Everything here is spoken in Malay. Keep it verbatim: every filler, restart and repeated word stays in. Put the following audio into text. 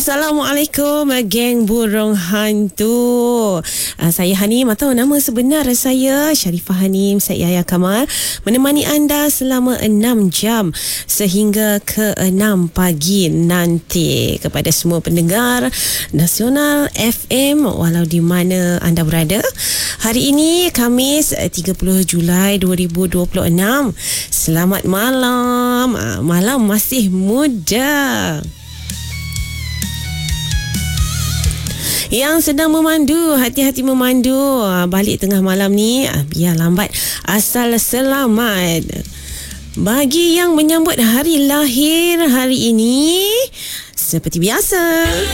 Assalamualaikum, geng burung hantu. uh, Saya Hanim, atau nama sebenar saya Sharifah Hanim Syed Yahya Kamal, menemani anda selama enam jam sehingga ke enam pagi nanti. Kepada semua pendengar Nasional F M walau di mana anda berada, hari ini Khamis tiga puluh Julai dua ribu dua puluh enam. Selamat malam. uh, Malam masih muda. Yang sedang memandu, hati-hati memandu balik tengah malam ni, biar lambat asal selamat. Bagi yang menyambut hari lahir hari ini, seperti biasa,